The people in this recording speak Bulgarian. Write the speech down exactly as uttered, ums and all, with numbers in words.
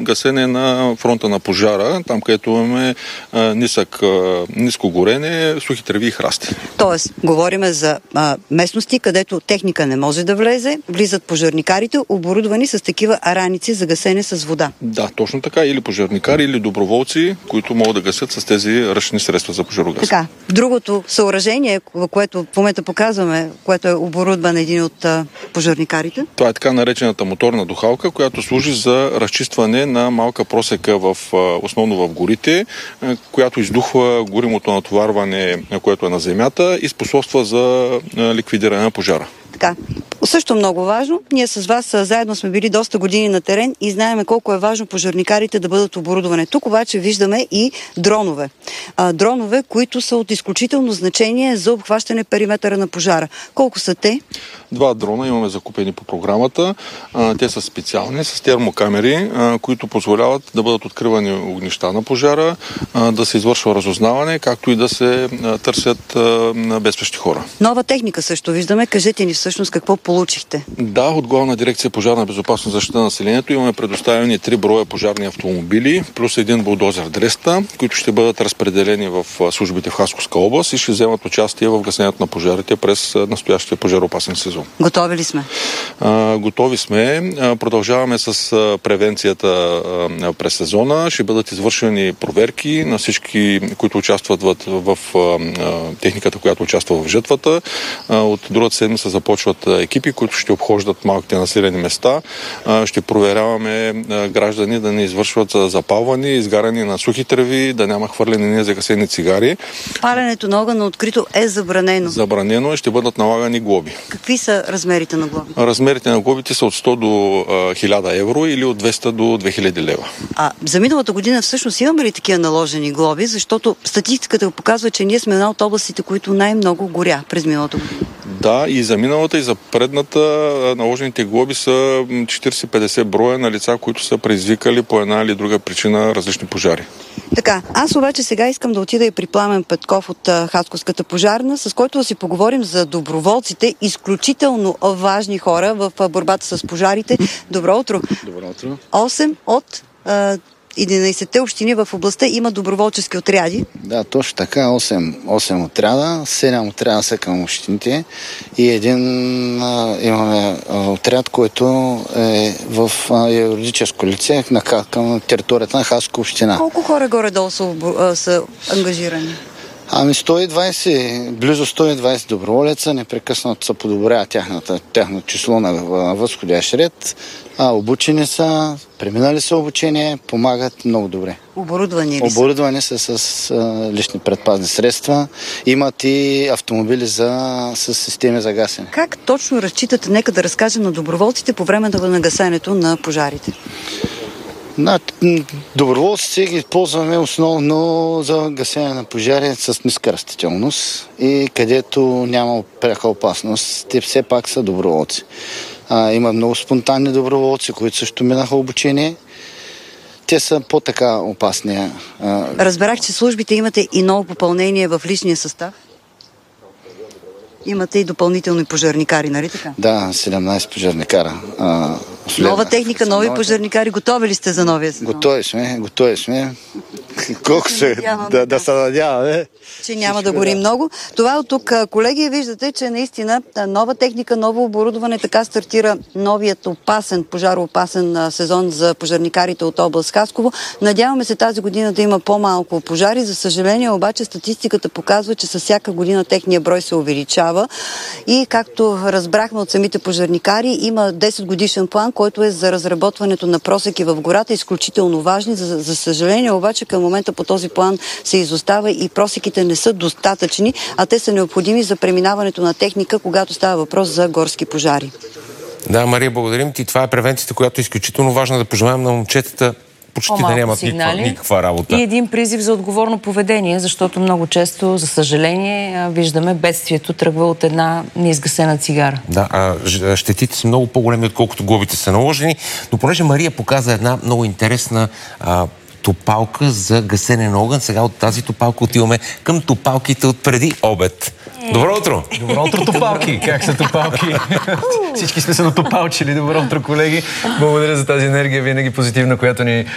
гасене на фронта на пожара, там където имаме а, нисък, а, ниско горене, сухи треви и храсти. Тоест, говориме за а, местности, където техника не може да влезе, влизат пожарникарите, оборудвани с такива араници за гасене с вода. Да, точно така. Или пожарникари, или доброволци, които могат да гасят с тези ръчни средства за пожарогасене. Така, другото съоръжение, което в момента показваме, което е оборудван един от а, пожарникарите. Това е така наречената моторна духалка, която служи за разчистване на малка просека в, основно в горите, която издухва горимото натоварване, което е на земята и способства за ликвидиране на пожара. Така. Също много важно. Ние с вас заедно сме били доста години на терен и знаем колко е важно пожарникарите да бъдат оборудвани. Тук обаче виждаме и дронове. А, дронове, които са от изключително значение за обхващане периметъра на пожара. Колко са те? Два дрона имаме закупени по програмата. А, те са специални, с термокамери, а, които позволяват да бъдат откривани огнища на пожара, а, да се извършва разузнаване, както и да се а, търсят а, бедстващи хора. Нова техника също виждаме. Кажете ни всъщност какво получихте. Да, от Главна дирекция пожарна безопасност и защита на населението имаме предоставени три броя пожарни автомобили, плюс един булдозер Дреста, които ще бъдат разпределени в службите в Хасковска област и ще вземат участие в гасенето на пожарите през настоящия пожароопасен сезон. Готови ли сме? А, готови сме. А, продължаваме с а, превенцията а, през сезона. Ще бъдат извършени проверки на всички, които участват в, в а, техниката, която участва в жътвата. А, от другата седмица започват екипи, които ще обхождат малките населени места. А, ще проверяваме а, граждани да не извършват запалване, изгаряне на сухи треви, да няма хвърляне на загасени цигари. Паленето на огън на открито е забранено. Забранено е, ще бъдат налагани глоби. Какви са размерите на глобите? Размерите на глобите са от сто до хиляда евро или от двеста до две хиляди лева. А за миналата година всъщност имаме ли такива наложени глоби? Защото статистиката показва, че ние сме една от областите, които най-много горя през миналата година. Да, и за миналата, и за предната наложените глоби са четирийсет-петдесет броя на лица, които са предизвикали по една или друга причина различни пожари. Така, аз обаче сега искам да отида и при Пламен Петков от Хасковската пожарна, с който да си поговорим за доброволците, изключително важни хора в борбата с пожарите. Добро утро! Добро утро! осем от единайсетте общини в областта има доброволчески отряди. Да, точно така. осем отряда, седем отряда са към общините и един а, имаме а, отряд, който е в а, юридическо лице на, към територията на Хасковска община. Колко хора горе-долу са, а, са ангажирани? Ами сто и двайсет, близо сто и двайсет доброволеца, непрекъснато се подобрява тяхната, тяхното число на възходящ ред. А, обучени са, преминали са обучение, помагат много добре. Оборудвани ли са? Оборудвани са с а, лични предпазни средства. Имат и автомобили за, с системи за гасене. Как точно разчитате, нека да разкажем на доброволците по време на гасенето на пожарите? Доброволците ги използваме основно за гасене на пожари с ниска растителност и където няма пряка опасност. Те все пак са доброволци. А, има много спонтанни доброволци, които също минаха обучение. Те са по-така опасни. Разбрах, че службите имате и ново попълнение в личния състав. Имате и допълнителни пожарникари, нали така? Да, седемнайсет пожарникара. А, Нова техника, нови нова... пожарникари. Готови ли сте за новия сезон? Готови сме, готови сме. Колко се да, да се надяваме. Че няма да гори много. Това от тук, колеги, виждате, че наистина нова техника, ново оборудване, така стартира новият опасен, пожароопасен сезон за пожарникарите от област Хасково. Надяваме се тази година да има по-малко пожари. За съжаление, обаче, статистиката показва, че със всяка година техния брой се увеличава. И както разбрахме от самите пожарникари, има десет годишен план, който е за разработването на просеки в гората, изключително важни. За, за съжаление, обаче, към момента по този план се изостава и просеките не са достатъчни, а те са необходими за преминаването на техника, когато става въпрос за горски пожари. Да, Мария, благодарим ти. Това е превенцията, която е изключително важна, да пожелаем на момчетата почти да нямат никаква, никаква работа. И един призив за отговорно поведение, защото много често, за съжаление, виждаме бедствието тръгва от една неизгасена цигара. Да, а щетите са много по-големи, отколкото глобите са наложени. Но понеже Мария показа една много интересна а, топалка за гасене на огън, сега от тази топалка отиваме към топалките от преди обед. Добро утро! Добро утро, топалки! Как са топалки? Всички сме се натопалчили. Добро утро, колеги! Благодаря за тази енергия, винаги позитивна, която ни